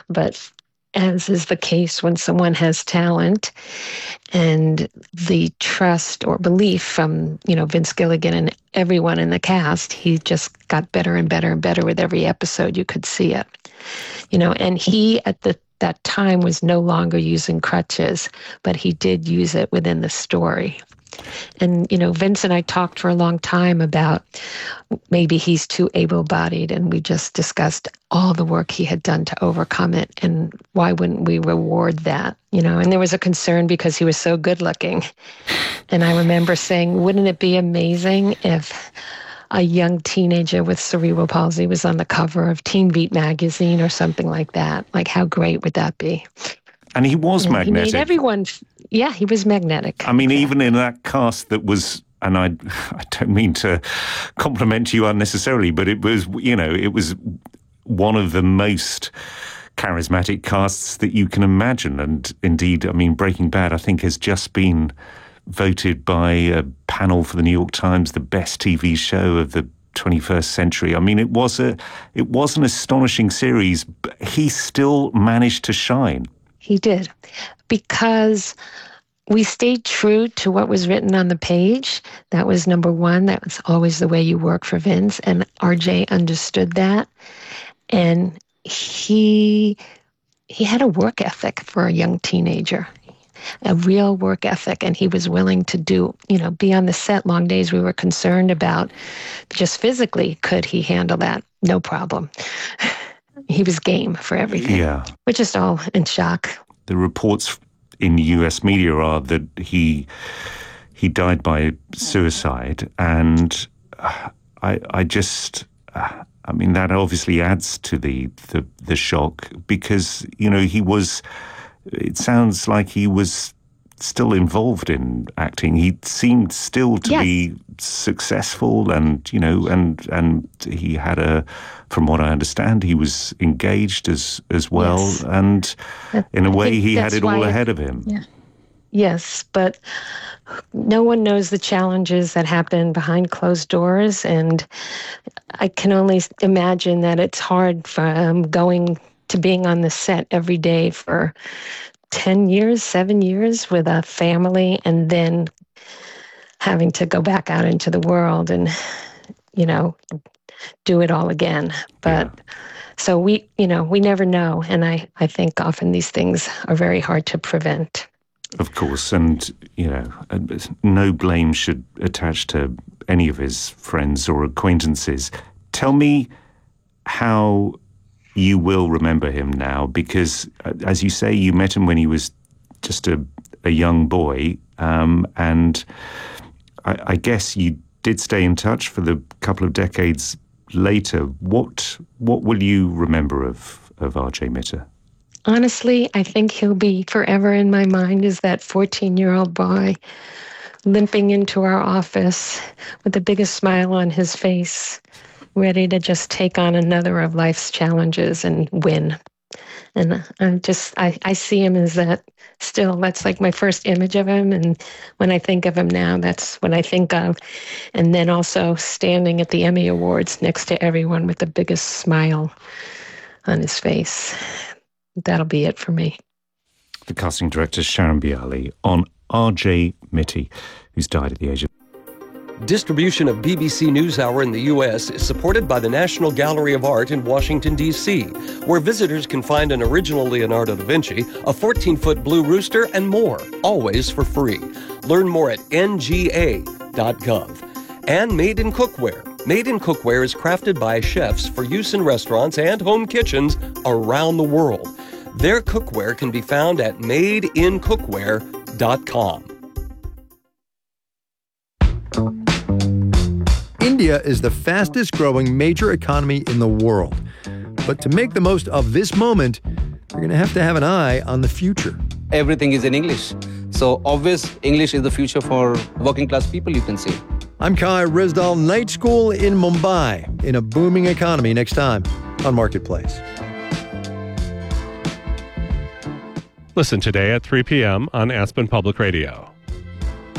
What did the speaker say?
but as is the case when someone has talent and the trust or belief from, Vince Gilligan and everyone in the cast, he just got better and better and better with every episode. You could see it, and he at that time was no longer using crutches, but he did use it within the story. And, Vince and I talked for a long time about maybe he's too able-bodied, and we just discussed all the work he had done to overcome it, and why wouldn't we reward that, And there was a concern because he was so good-looking. And I remember saying, wouldn't it be amazing if a young teenager with cerebral palsy was on the cover of Teen Beat magazine or something like that? Like, how great would that be? And he was magnetic. He made everyone... Yeah, he was magnetic. I mean, even in that cast that was, and I don't mean to compliment you unnecessarily, but it was, it was one of the most charismatic casts that you can imagine. And indeed, I mean, Breaking Bad, I think, has just been voted by a panel for the New York Times the best TV show of the 21st century. I mean, it was an astonishing series, but he still managed to shine. He did, because we stayed true to what was written on the page. That was number one. That was always the way you work for Vince, and RJ understood that. And he had a work ethic for a young teenager, a real work ethic, and he was willing to be on the set long days. We were concerned about just physically, could he handle that? No problem. He was game for everything. Yeah. We're just all in shock. The reports in U.S. media are that he died by suicide, and I mean, that obviously adds to the shock, because it sounds like he was still involved in acting. He seemed still to be successful, and he had from what I understand, he was engaged as well, yes. And in a way he had it all ahead of him. Yeah. Yes, but no one knows the challenges that happen behind closed doors, and I can only imagine that it's hard for going to being on the set every day for 10 years, 7 years with a family, and then having to go back out into the world and, do it all again. But so we never know. And I think often these things are very hard to prevent. Of course. And, no blame should attach to any of his friends or acquaintances. Tell me how you will remember him now, because, as you say, you met him when he was just a young boy, and I guess you did stay in touch for the couple of decades later. What will you remember of R.J. Mitter? Honestly, I think he'll be forever in my mind as that 14-year-old boy limping into our office with the biggest smile on his face, ready to just take on another of life's challenges and win. And I see him as that still. That's like my first image of him. And when I think of him now, that's what I think of. And then also standing at the Emmy Awards next to everyone with the biggest smile on his face. That'll be it for me. The casting director, Sharon Bialy, on R.J. Mitter, who's died at the age of... Distribution of BBC NewsHour in the U.S. is supported by the National Gallery of Art in Washington, D.C., where visitors can find an original Leonardo da Vinci, a 14-foot blue rooster, and more, always for free. Learn more at nga.gov. And Made in Cookware. Made in Cookware is crafted by chefs for use in restaurants and home kitchens around the world. Their cookware can be found at madeincookware.com. India is the fastest growing major economy in the world. But to make the most of this moment, you're going to have an eye on the future. Everything is in English. So obvious English is the future for working class people, you can say. I'm Kai Rizdal, Night School in Mumbai, in a booming economy, next time on Marketplace. Listen today at 3 p.m. on Aspen Public Radio.